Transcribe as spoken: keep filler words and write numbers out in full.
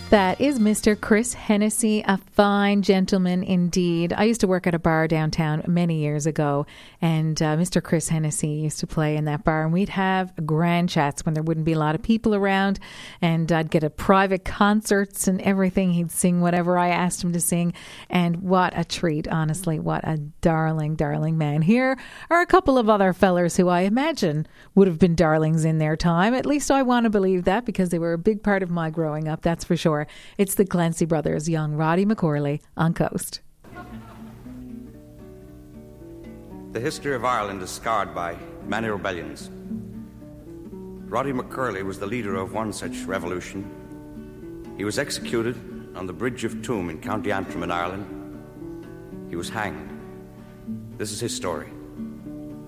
That is Mister Chris Hennessy, a fine gentleman indeed. I used to work at a bar downtown many years ago, and uh, Mister Chris Hennessy used to play in that bar, and we'd have grand chats when there wouldn't be a lot of people around, and I'd get a private concerts and everything. He'd sing whatever I asked him to sing, and what a treat, honestly. What a darling, darling man. Here are a couple of other fellers who I imagine would have been darlings in their time. At least I want to believe that, because they were a big part of my growing up, that's for sure. It's the Clancy Brothers, young Roddy McCorley on Coast. The history of Ireland is scarred by many rebellions. Roddy McCurley was the leader of one such revolution. He was executed on the Bridge of Tuam in County Antrim in Ireland. He was hanged. This is his story.